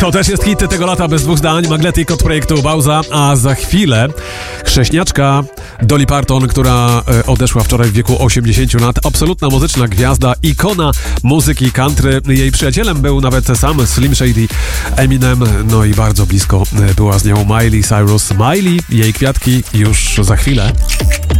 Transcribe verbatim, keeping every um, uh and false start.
To też jest hit tego lata bez dwóch zdań. Magnetic od projektu Bauza, a za chwilę chrześniaczka Dolly Parton, która odeszła wczoraj w wieku osiemdziesięciu lat. Absolutna muzyczna gwiazda, ikona muzyki country. Jej przyjacielem był nawet sam Slim Shady, Eminem, no i bardzo blisko była z nią Miley Cyrus. Miley, jej kwiatki już za chwilę.